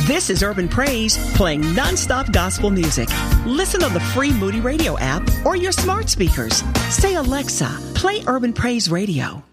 This is Urban Praise, playing nonstop gospel music. Listen on the free Moody Radio app or your smart speakers. Say, Alexa, play Urban Praise Radio.